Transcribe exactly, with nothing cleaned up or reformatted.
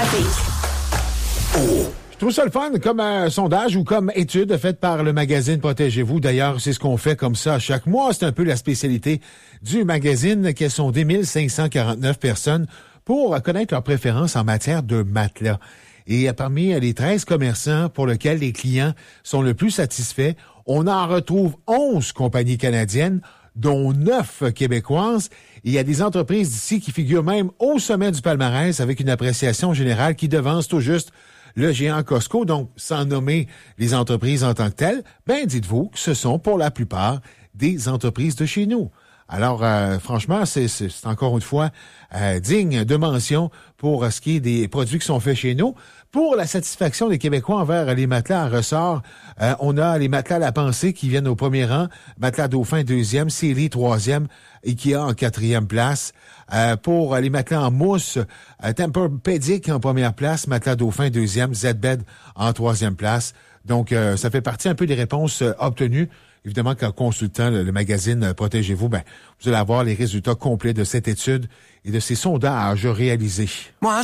Trafic. Je trouve ça le fun comme euh, sondage ou comme étude faite par le magazine Protégez-vous. D'ailleurs, c'est ce qu'on fait comme ça chaque mois. C'est un peu la spécialité du magazine qui a sondé mille cinq cent quarante-neuf personnes pour connaître leurs préférences en matière de matelas. Et parmi les treize commerçants pour lesquels les clients sont le plus satisfaits, on en retrouve onze compagnies canadiennes, dont neuf québécoises. Et il y a des entreprises d'ici qui figurent même au sommet du palmarès avec une appréciation générale qui devance tout juste le géant Costco. Donc, sans nommer les entreprises en tant que telles, ben dites-vous que ce sont pour la plupart des entreprises de chez nous. Alors, euh, franchement, c'est, c'est, c'est encore une fois euh, digne de mention pour ce qui est des produits qui sont faits chez nous. Pour la satisfaction des Québécois envers les matelas en ressort, euh, on a les matelas à la pensée qui viennent au premier rang, matelas Dauphin deuxième, Sealy troisième, Ikea en quatrième place. Euh, pour les matelas en mousse, euh, Tempur-Pedic en première place, matelas Dauphin deuxième, Z-Bed en troisième place. Donc, euh, ça fait partie un peu des réponses euh, obtenues. Évidemment qu'en consultant le, le magazine Protégez-vous, ben, vous allez avoir les résultats complets de cette étude et de ces sondages réalisés. Moi,